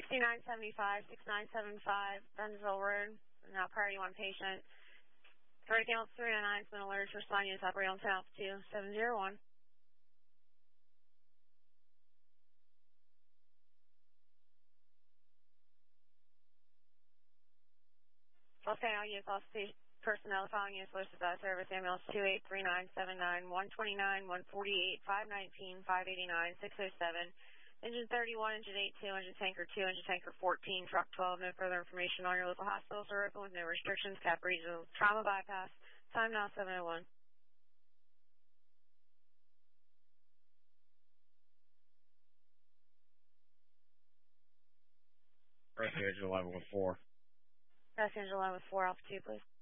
6975, 6975, Burnsville Road. Now priority 1 patient. Cardiac ambulance 399 has been alerted to respond units operating on 10 altitude 701. Okay, all units, all personnel, the following units listed by service: ambulance 283979, 129, 148, 519, 589, 607. Engine 31, engine 82, engine tanker 2, engine tanker 14, truck 12. No further information on your local hospitals are open with no restrictions. Cap regional trauma bypass. Time now 7:01. Rescue engine 11 with 4. Rescue engine 11 with 4, altitude, please.